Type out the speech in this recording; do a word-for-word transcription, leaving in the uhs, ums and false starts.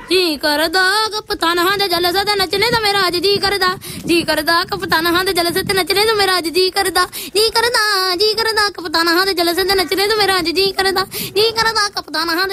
ਜੀ ਕਰਦਾ ਕਪਤਾਨਾਂ ਦੇ ਜਲਸੇ ਤੇ ਨੱਚਣੇ ਦਾ ਮੇਰਾ ਅੱਜ ਜੀ ਕਰਦਾ ਜੀ ਕਰਦਾ ਕਪਤਾਨਾਂ ਦੇ ਜਲਸੇ ਤੇ ਨੱਚਣੇ ਦਾ ਮੇਰਾ ਅੱਜ ਜੀ ਕਰਦਾ ਜੀ ਕਰਦਾ ਜੀ ਕਰਦਾ ਕਪਤਾਨਾਂ ਦੇ ਜਲਸੇ ਤੇ ਨੱਚਣੇ ਦਾ ਮੇਰਾ ਅੱਜ ਜੀ ਕਰਦਾ ਜੀ ਕਰਦਾ ਕਪਤਾਨਾਂ